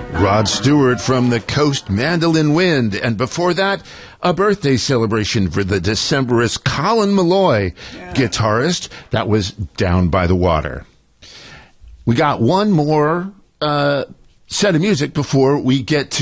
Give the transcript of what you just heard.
Rod Stewart from the Coast Mandolin Wind. And before that, a birthday celebration for the Decemberist Colin Meloy, guitarist. That was Down by the Water. We got one more set of music before we get to